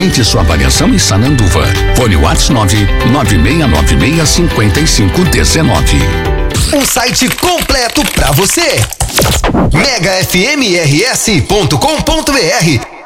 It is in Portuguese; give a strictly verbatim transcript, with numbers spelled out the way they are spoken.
Tente sua avaliação em Sananduva. Fone WhatsApp nove nove seis nove seis cinco cinco um nove. Um site completo pra você. mega f m r s ponto com ponto b r